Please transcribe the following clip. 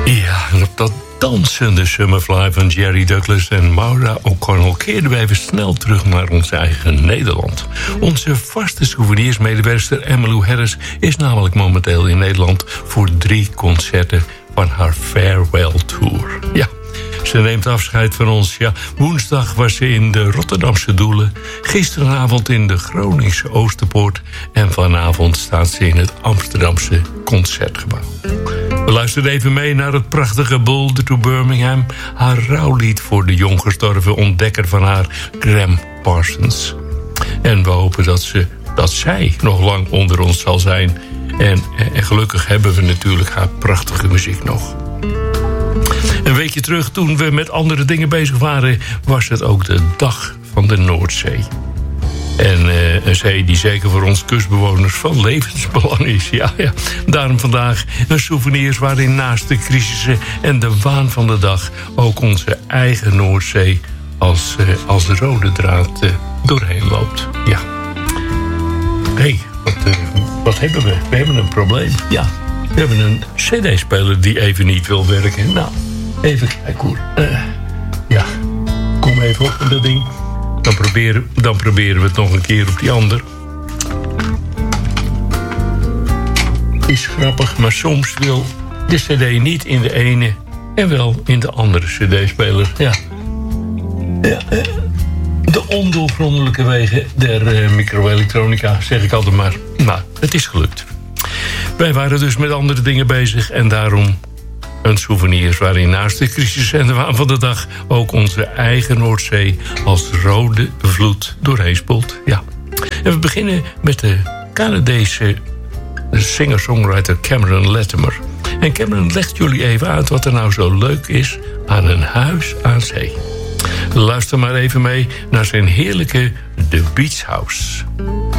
Ja, en op dat dansende Summerfly van Jerry Douglas en Maura O'Connell keerden wij even snel terug naar ons eigen Nederland. Onze vaste souvenirsmedewerster Emmylou Harris is namelijk momenteel in Nederland voor 3 concerten van haar Farewell Tour. Ja, ze neemt afscheid van ons. Ja, woensdag was ze in de Rotterdamse Doelen, gisteravond in de Groningse Oosterpoort en vanavond staat ze in het Amsterdamse Concertgebouw. We luisteren even mee naar het prachtige Boulder to Birmingham, haar rouwlied voor de jong gestorven ontdekker van haar, Graham Parsons. En we hopen dat zij nog lang onder ons zal zijn. En gelukkig hebben we natuurlijk haar prachtige muziek nog. Een weekje terug, toen we met andere dingen bezig waren, was het ook de dag van de Noordzee. En een zee die zeker voor ons kustbewoners van levensbelang is. Ja. Daarom vandaag een souvenirs waarin naast de crisissen en de waan van de dag ook onze eigen Noordzee als rode draad doorheen loopt. Ja. Hé, wat hebben we? We hebben een probleem. Ja, we hebben een cd-speler die even niet wil werken. Nou, even kijken hoor. Ja, kom even op met dat ding. Dan proberen we het nog een keer op die ander. Is grappig, maar soms wil de cd niet in de ene en wel in de andere cd-speler. Ja. De ondoorgrondelijke wegen der microelektronica, zeg ik altijd maar. Nou, het is gelukt. Wij waren dus met andere dingen bezig en daarom een souvenirs waarin naast de crisis en de waan van de dag ook onze eigen Noordzee als rode vloed doorheen spoelt. Ja. En we beginnen met de Canadese singer-songwriter Cameron Latimer. En Cameron legt jullie even uit wat er nou zo leuk is aan een huis aan zee. Luister maar even mee naar zijn heerlijke The Beach House.